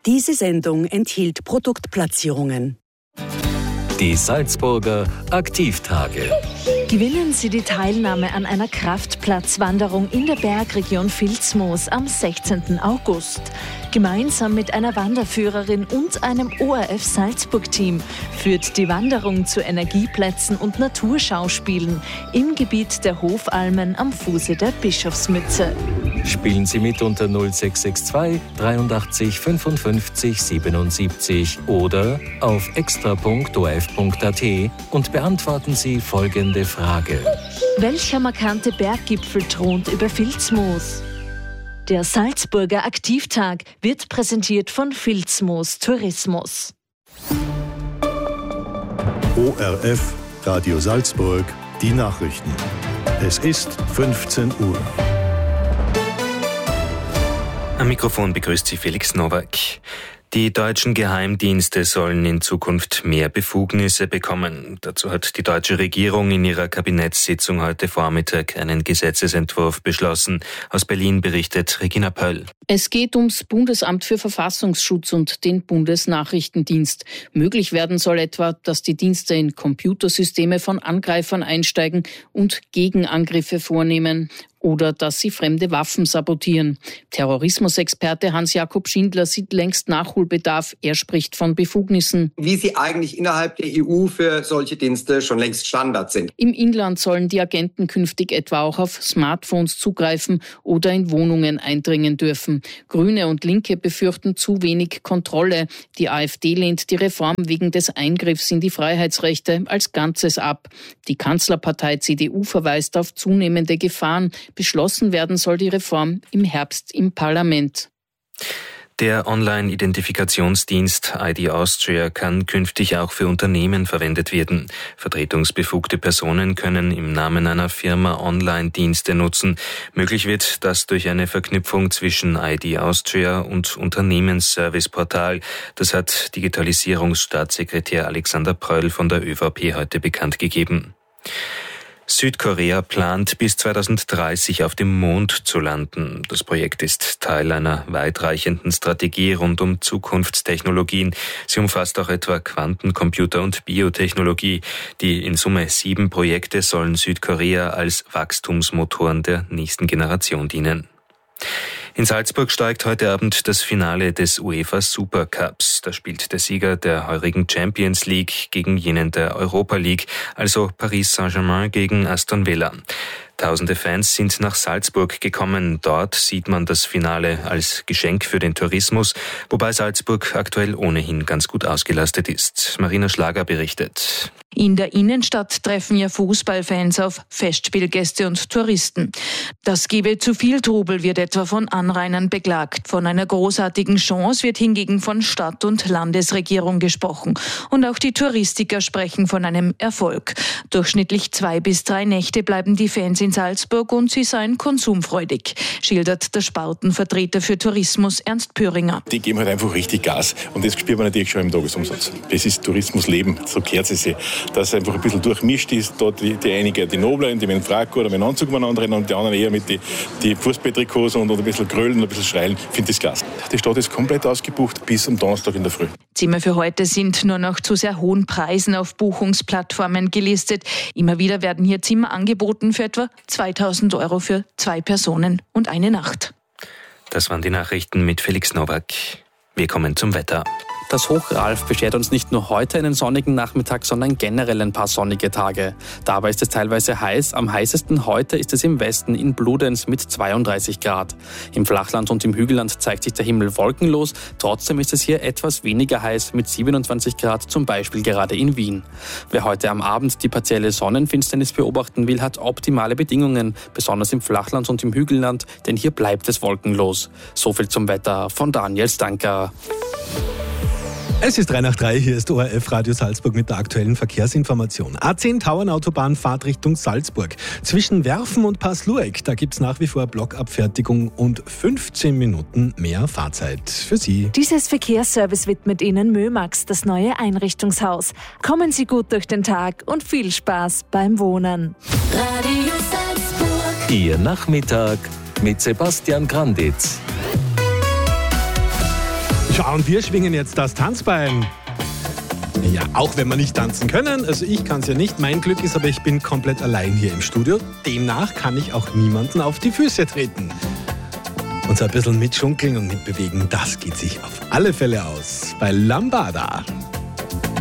Diese Sendung enthielt Produktplatzierungen. Die Salzburger Aktivtage. Gewinnen Sie die Teilnahme an einer Kraftplatzwanderung in der Bergregion Vilsmoos am 16. August. Gemeinsam mit einer Wanderführerin und einem ORF Salzburg-Team führt die Wanderung zu Energieplätzen und Naturschauspielen im Gebiet der Hofalmen am Fuße der Bischofsmütze. Spielen Sie mit unter 0662 83 55 77 oder auf extra.orf.at und beantworten Sie folgende Frage. Welcher markante Berggipfel thront über Vilsmoos? Der Salzburger Aktivtag wird präsentiert von Vilsmoos Tourismus. ORF Radio Salzburg, die Nachrichten. Es ist 15 Uhr. Am Mikrofon begrüßt Sie Felix Nowak. Die deutschen Geheimdienste sollen in Zukunft mehr Befugnisse bekommen. Dazu hat die deutsche Regierung in ihrer Kabinettssitzung heute Vormittag einen Gesetzesentwurf beschlossen. Aus Berlin berichtet Regina Pöll. Es geht ums Bundesamt für Verfassungsschutz und den Bundesnachrichtendienst. Möglich werden soll etwa, dass die Dienste in Computersysteme von Angreifern einsteigen und Gegenangriffe vornehmen. Oder dass sie fremde Waffen sabotieren. Terrorismusexperte Hans-Jakob Schindler sieht längst Nachholbedarf. Er spricht von Befugnissen. Wie sie eigentlich innerhalb der EU für solche Dienste schon längst Standard sind. Im Inland sollen die Agenten künftig etwa auch auf Smartphones zugreifen oder in Wohnungen eindringen dürfen. Grüne und Linke befürchten zu wenig Kontrolle. Die AfD lehnt die Reform wegen des Eingriffs in die Freiheitsrechte als Ganzes ab. Die Kanzlerpartei CDU verweist auf zunehmende Gefahren. Beschlossen werden soll die Reform im Herbst im Parlament. Der Online-Identifikationsdienst ID Austria kann künftig auch für Unternehmen verwendet werden. Vertretungsbefugte Personen können im Namen einer Firma Online-Dienste nutzen. Möglich wird das durch eine Verknüpfung zwischen ID Austria und Unternehmensserviceportal. Das hat Digitalisierungsstaatssekretär Alexander Pröll von der ÖVP heute bekannt gegeben. Südkorea plant, bis 2030 auf dem Mond zu landen. Das Projekt ist Teil einer weitreichenden Strategie rund um Zukunftstechnologien. Sie umfasst auch etwa Quantencomputer und Biotechnologie. Die in Summe 7 Projekte sollen Südkorea als Wachstumsmotoren der nächsten Generation dienen. In Salzburg steigt heute Abend das Finale des UEFA Supercups. Da spielt der Sieger der heurigen Champions League gegen jenen der Europa League, also Paris Saint-Germain gegen Aston Villa. Tausende Fans sind nach Salzburg gekommen. Dort sieht man das Finale als Geschenk für den Tourismus, wobei Salzburg aktuell ohnehin ganz gut ausgelastet ist. Marina Schlager berichtet. In der Innenstadt treffen ja Fußballfans auf Festspielgäste und Touristen. Das gebe zu viel Trubel, wird etwa von Anrainern beklagt. Von einer großartigen Chance wird hingegen von Stadt- und Landesregierung gesprochen. Und auch die Touristiker sprechen von einem Erfolg. Durchschnittlich 2 bis 3 Nächte bleiben die Fans in Salzburg und sie seien konsumfreudig, schildert der Spartenvertreter für Tourismus Ernst Pöhringer. Die geben halt einfach richtig Gas und das spürt man natürlich schon im Tagesumsatz. Das ist Tourismusleben, so gehört es sich. Dass es einfach ein bisschen durchmischt ist, da die einige, die Noblen, die mit dem Frack oder mit dem Anzug umeinander rennen und die anderen eher mit die Fußballtrikots und ein bisschen grölen und ein bisschen schreien, finde ich klasse. Die Stadt ist komplett ausgebucht bis am Donnerstag in der Früh. Zimmer für heute sind nur noch zu sehr hohen Preisen auf Buchungsplattformen gelistet. Immer wieder werden hier Zimmer angeboten für etwa 2.000 € für 2 Personen und eine Nacht. Das waren die Nachrichten mit Felix Nowak. Wir kommen zum Wetter. Das Hoch Ralf beschert uns nicht nur heute einen sonnigen Nachmittag, sondern generell ein paar sonnige Tage. Dabei ist es teilweise heiß. Am heißesten heute ist es im Westen in Bludenz mit 32 Grad. Im Flachland und im Hügelland zeigt sich der Himmel wolkenlos. Trotzdem ist es hier etwas weniger heiß mit 27 Grad, zum Beispiel gerade in Wien. Wer heute am Abend die partielle Sonnenfinsternis beobachten will, hat optimale Bedingungen, besonders im Flachland und im Hügelland, denn hier bleibt es wolkenlos. So viel zum Wetter von Daniel Stanker. Es ist 3 nach 3, hier ist ORF Radio Salzburg mit der aktuellen Verkehrsinformation. A10 Tauernautobahn Fahrt Richtung Salzburg. Zwischen Werfen und Paslueck, da gibt es nach wie vor Blockabfertigung und 15 Minuten mehr Fahrzeit für Sie. Dieses Verkehrsservice widmet Ihnen Mömax, das neue Einrichtungshaus. Kommen Sie gut durch den Tag und viel Spaß beim Wohnen. Radio Salzburg. Ihr Nachmittag mit Sebastian Granditz. Ja, und wir schwingen jetzt das Tanzbein. Ja, auch wenn wir nicht tanzen können. Also ich kann es ja nicht. Mein Glück ist aber, ich bin komplett allein hier im Studio. Demnach kann ich auch niemanden auf die Füße treten. Und so ein bisschen mitschunkeln und mitbewegen, das geht sich auf alle Fälle aus. Bei Lambada.